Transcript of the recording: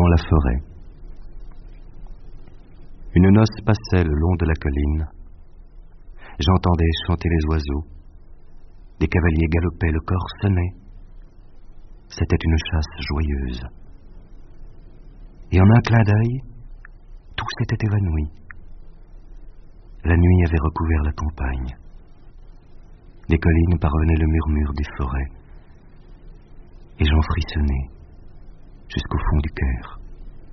dans la forêt. Une noce passait le long de la colline. J'entendais chanter les oiseaux. Des cavaliers galopaient, le corps sonnait. C'était une chasse joyeuse. Et en un clin d'œil, tout s'était évanoui. La nuit avait recouvert la campagne. Des collines parvenaient le murmure des forêts. Et j'en frissonnais jusqu'au fond du cœur.